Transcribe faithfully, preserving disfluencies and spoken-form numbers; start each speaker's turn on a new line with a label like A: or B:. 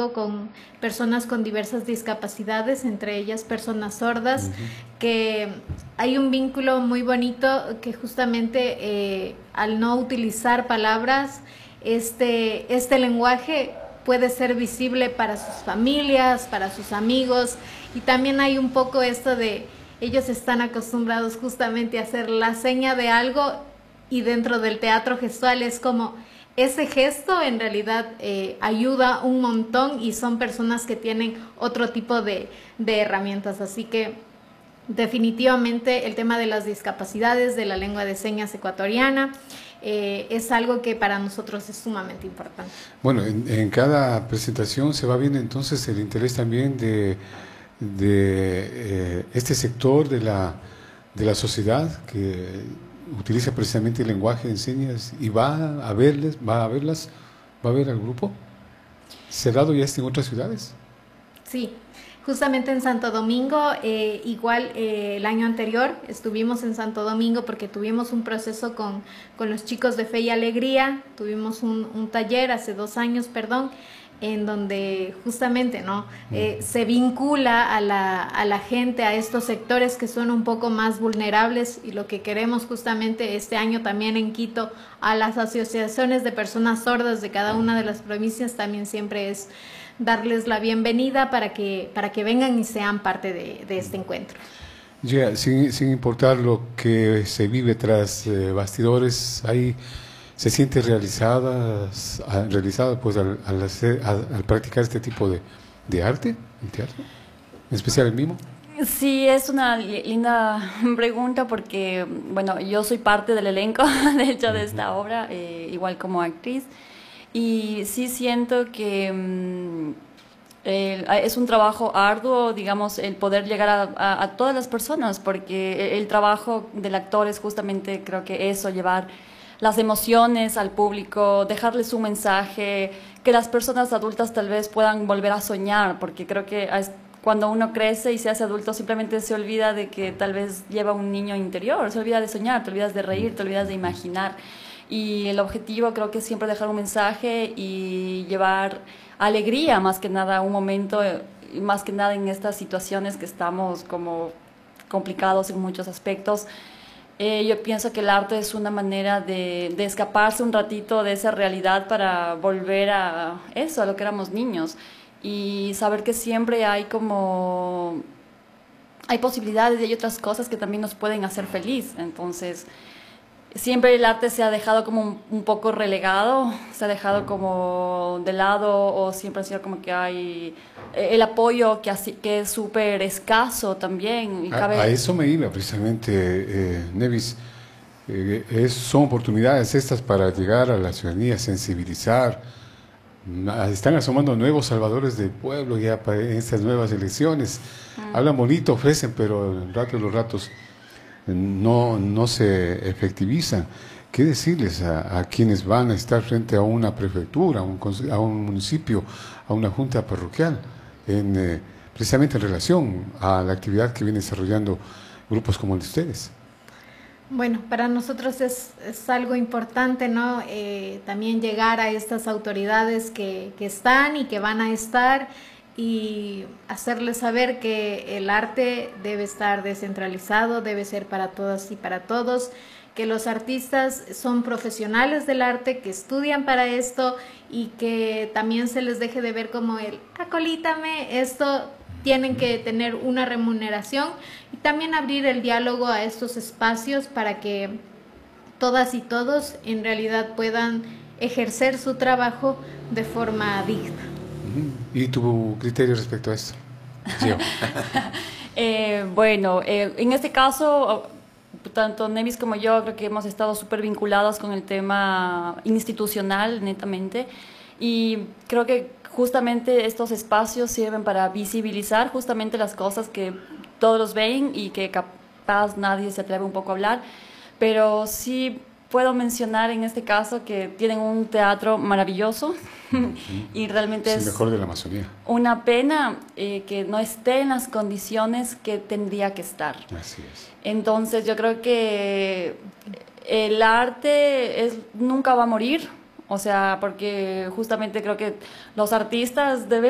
A: público con personas con diversas discapacidades, entre ellas personas sordas, uh-huh. que hay un vínculo muy bonito que justamente eh, al no utilizar palabras, este, este lenguaje puede ser visible para sus familias, para sus amigos, y también hay un poco esto de ellos están acostumbrados justamente a hacer la seña de algo, y dentro del teatro gestual es como ese gesto en realidad eh, ayuda un montón, y son personas que tienen otro tipo de, de herramientas. Así que definitivamente el tema de las discapacidades, de la lengua de señas ecuatoriana, eh, es algo que para nosotros es sumamente importante.
B: Bueno, en, en cada presentación se va viendo entonces el interés también de, de eh, este sector de la, de la sociedad que utiliza precisamente el lenguaje de señas y va a verles, va a verlas, va a ver al grupo. ¿Se ha dado ya esto en otras ciudades?
A: Sí, justamente en Santo Domingo, eh, igual eh, el año anterior estuvimos en Santo Domingo porque tuvimos un proceso con, con los chicos de Fe y Alegría, tuvimos un, un taller hace dos años, perdón, en donde justamente no eh, se vincula a la, a la gente, a estos sectores que son un poco más vulnerables, y lo que queremos justamente este año también en Quito, a las asociaciones de personas sordas de cada una de las provincias, también siempre es darles la bienvenida para que, para que vengan y sean parte de, de este encuentro.
B: Ya, sin, sin importar lo que se vive tras eh, bastidores, hay... ¿Se siente realizada, realizada pues, al, al, hacer, al, al practicar este tipo de, de arte, en teatro, en especial el mimo?
C: Sí, es una linda pregunta porque, bueno, yo soy parte del elenco, de hecho, de esta obra, eh, igual como actriz, y sí siento que mmm, eh, es un trabajo arduo, digamos, el poder llegar a, a, a todas las personas, porque el trabajo del actor es justamente, creo que eso, llevar las emociones al público, dejarles un mensaje, que las personas adultas tal vez puedan volver a soñar, porque creo que cuando uno crece y se hace adulto simplemente se olvida de que tal vez lleva un niño interior, se olvida de soñar, te olvidas de reír, te olvidas de imaginar, y el objetivo creo que es siempre dejar un mensaje y llevar alegría, más que nada, un momento, más que nada en estas situaciones que estamos como complicados en muchos aspectos. Eh, yo pienso que el arte es una manera de, de escaparse un ratito de esa realidad para volver a eso, a lo que éramos niños, y saber que siempre hay como hay posibilidades y hay otras cosas que también nos pueden hacer feliz. Entonces siempre el arte se ha dejado como un, un poco relegado, se ha dejado como de lado, o siempre ha sido como que hay el apoyo que, así, que es súper escaso también. Y cabe...
B: a, a eso me iba precisamente, eh, Nevis. Eh, es, son oportunidades estas para llegar a la ciudadanía, sensibilizar. Están asomando nuevos salvadores del pueblo ya para estas nuevas elecciones. Mm. Hablan bonito, ofrecen, pero en ratos los ratos no, no se efectivizan. ¿Qué decirles a, a quienes van a estar frente a una prefectura, a un, a un municipio, a una junta parroquial, en, eh, precisamente en relación a la actividad que vienen desarrollando grupos como el de ustedes?
A: Bueno, para nosotros es, es algo importante, ¿no? Eh, también llegar a estas autoridades que, que están y que van a estar, y hacerles saber que el arte debe estar descentralizado, debe ser para todas y para todos, que los artistas son profesionales del arte, que estudian para esto, y que también se les deje de ver como el acolítame, esto tienen que tener una remuneración, y también abrir el diálogo a estos espacios para que todas y todos en realidad puedan ejercer su trabajo de forma digna.
B: ¿Y tu criterio respecto a esto?
C: eh, bueno, eh, en este caso, tanto Nevis como yo creo que hemos estado súper vinculados con el tema institucional, netamente, y creo que justamente estos espacios sirven para visibilizar justamente las cosas que todos ven y que capaz nadie se atreve un poco a hablar, pero sí puedo mencionar en este caso que tienen un teatro maravilloso y realmente
B: es
C: es
B: el mejor de la Amazonía.
C: Una pena eh, que no esté en las condiciones que tendría que estar.
B: Así es.
C: Entonces yo creo que el arte es, nunca va a morir, o sea, porque justamente creo que los artistas deben